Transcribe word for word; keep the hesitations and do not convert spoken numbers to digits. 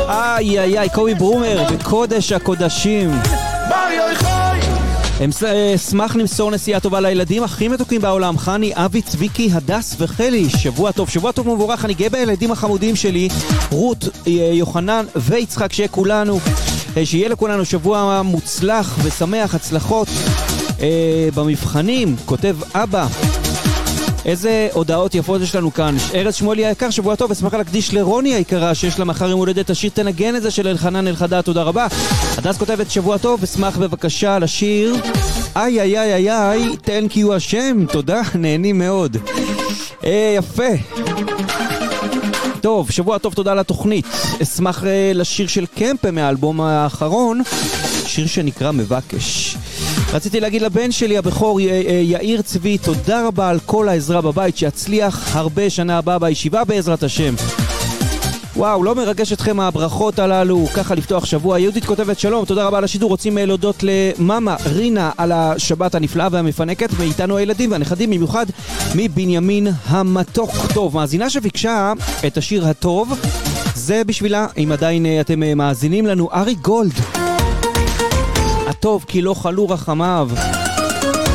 איי איי איי, קובי ברומר בקודש הקודשים. אשמח למסור נסיעה טובה לילדים הכי מתוקים בעולם, חני, אבי, צביקי, הדס וחלי. שבוע טוב, שבוע טוב מבורך. אני גאה בילדים החמודים שלי, רות, יוחנן ויצחק, שיהיה כולנו, שיהיה לכולנו שבוע מוצלח ושמח, הצלחות אה, במבחנים. כותב אבא, איזה הודעות יפות יש לנו כאן. ארז שמואלי היקר, שבוע טוב, אשמח להקדיש לרוני היקרה שיש לה מחר יום הולדת, השיר תנגן את זה של אלחנן אלחדד, תודה רבה. הדס כותבת שבוע טוב, אשמח בבקשה לשיר איי איי איי איי איי thank you השם, תודה, נהנים מאוד. אה, יפה. טוב, שבוע טוב, תודה לתוכנית. אשמח אה, לשיר של קמפה מהאלבום האחרון, שיר שנקרא מבקש. רציתי להגיד לבן שלי הבכור יאיר צבי, תודה רבה על כל העזרה בבית, שיצליח הרבה שנה הבאה בישיבה בעזרת השם. וואו, לא מרגש אתכם הברכות הללו, ככה לפתוח שבוע. יהודית כותבת שלום, תודה רבה על השידור, רוצים להודות למאמה רינה על השבת הנפלאה והמפנקת, ואיתנו הילדים והנכדים, במיוחד מבנימין המתוק. טוב, מאזינה שביקשה את השיר הטוב, זה בשבילה, אם עדיין אתם מאזינים לנו, ארי גולד, הטוב כי לא חלו רחמיו.